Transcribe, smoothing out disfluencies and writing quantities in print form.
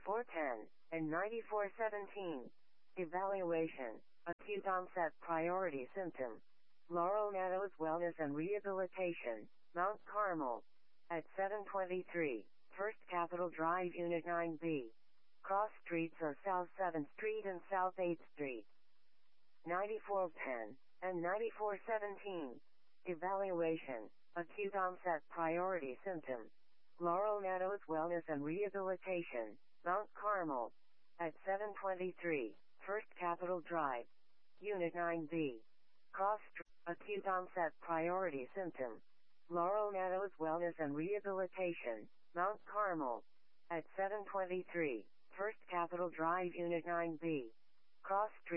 9410 and 9417. Evaluation. Acute onset priority symptom. Laurel Meadows Wellness and Rehabilitation, Mount Carmel. At 723 First Capitol Drive, Unit 9B. Cross streets are South 7th Street and South 8th Street. 9410 and 9417. Evaluation. Acute onset priority symptom. Laurel Meadows Wellness and Rehabilitation, Mount Carmel. At 723 First Capitol Drive, Unit 9B. Cross streets. Acute onset priority symptom. Laurel Meadows Wellness and Rehabilitation, Mount Carmel. At 723 First Capitol Drive, Unit 9B. Cross streets.